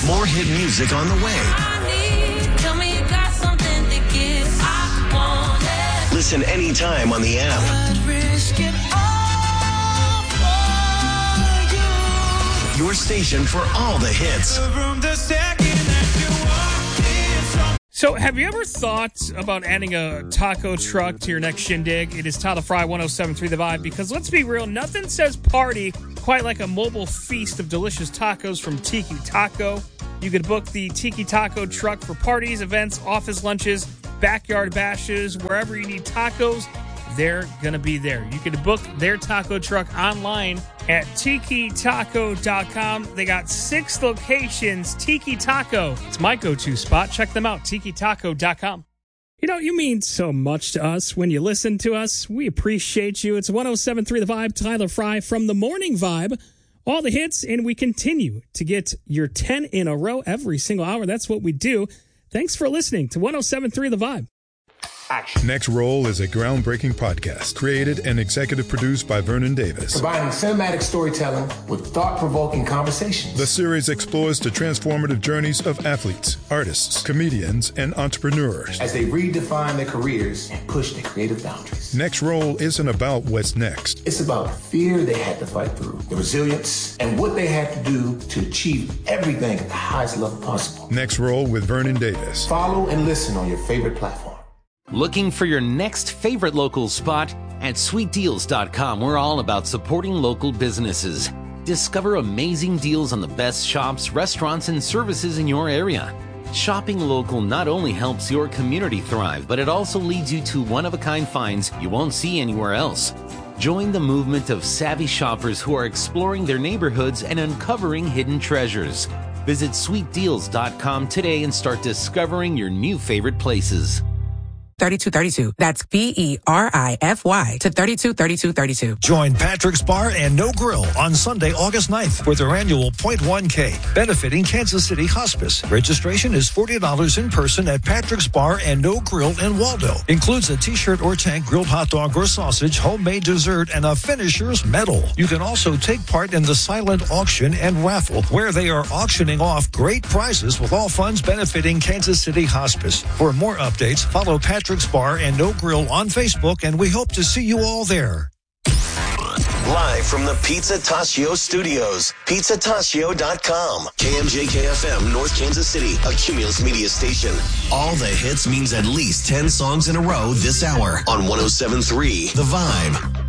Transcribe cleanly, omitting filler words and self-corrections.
More hit music on the way. Tell me you got something to give. I want it. Listen anytime on the app. I'd risk it all for you. Your station for all the hits. So, have you ever thought about adding a taco truck to your next shindig? It is Tyler Fry, 107.3 The Vibe, because let's be real, nothing says party quite like a mobile feast of delicious tacos from Tiki Taco. You can book the Tiki Taco truck for parties, events, office lunches, backyard bashes, wherever you need tacos, they're going to be there. You can book their taco truck online at tikitaco.com. They got 6 locations. Tiki Taco. It's my go-to spot. Check them out. tikitaco.com. You know, you mean so much to us when you listen to us. We appreciate you. It's 107.3 The Vibe. Tyler Fry from The Morning Vibe. All the hits, and we continue to get your 10 in a row every single hour. That's what we do. Thanks for listening to 107.3 The Vibe. Action. Next Roll is a groundbreaking podcast created and executive produced by Vernon Davis. Combining cinematic storytelling with thought-provoking conversations. The series explores the transformative journeys of athletes, artists, comedians, and entrepreneurs as they redefine their careers and push their creative boundaries. Next Roll isn't about what's next. It's about the fear they had to fight through, the resilience, and what they had to do to achieve everything at the highest level possible. Next Roll with Vernon Davis. Follow and listen on your favorite platform. Looking for your next favorite local spot? At sweetdeals.com, we're all about supporting local businesses. Discover amazing deals on the best shops, restaurants, and services in your area. Shopping local not only helps your community thrive, but it also leads you to one-of-a-kind finds you won't see anywhere else. Join the movement of savvy shoppers who are exploring their neighborhoods and uncovering hidden treasures. Visit sweetdeals.com today and start discovering your new favorite places. 3232. That's BERIFY to 323232. Join Patrick's Bar and No Grill on Sunday, August 9th for their annual Point 1K, benefiting Kansas City Hospice. Registration is $40 in person at Patrick's Bar and No Grill in Waldo. Includes a t-shirt or tank, grilled hot dog or sausage, homemade dessert, and a finisher's medal. You can also take part in the silent auction and raffle, where they are auctioning off great prizes with all funds benefiting Kansas City Hospice. For more updates, follow Patrick's Bar and No Grill on Facebook, and we hope to see you all there. Live from the Pizza Tascio Studios, pizzatascio.com. KMJK-FM, North Kansas City, a Cumulus Media station. All the hits means at least 10 songs in a row this hour on 107.3 The Vibe.